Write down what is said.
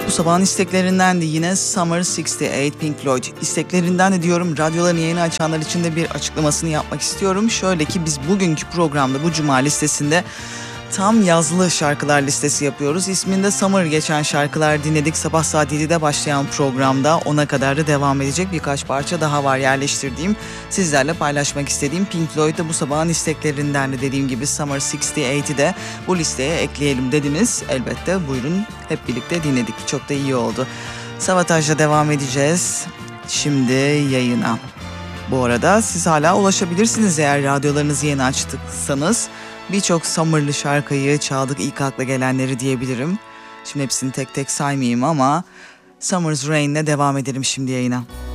Bu sabahın isteklerinden de yine Summer 68 Pink Floyd. İsteklerinden de diyorum, radyolarını yeni açanlar için de bir açıklamasını yapmak istiyorum. Şöyle ki biz bugünkü programda, bu cuma listesinde tam yazlı şarkılar listesi yapıyoruz. İsminde Summer geçen şarkılar dinledik. Sabah saat 7'de başlayan programda 10'a kadar da devam edecek birkaç parça daha var yerleştirdiğim. Sizlerle paylaşmak istediğim Pink Floyd da bu sabahın isteklerinden de dediğim gibi Summer 68'i de bu listeye ekleyelim dediniz. Elbette buyurun, hep birlikte dinledik. Çok da iyi oldu. Savataj'la devam edeceğiz. Şimdi yayına. Bu arada siz hala ulaşabilirsiniz eğer radyolarınızı yeni açtıysanız. Birçok Summer'lı şarkıyı çaldık, ilk akla gelenleri diyebilirim. Şimdi hepsini tek tek saymayayım ama Summer's Rain'le devam edelim şimdi yayına.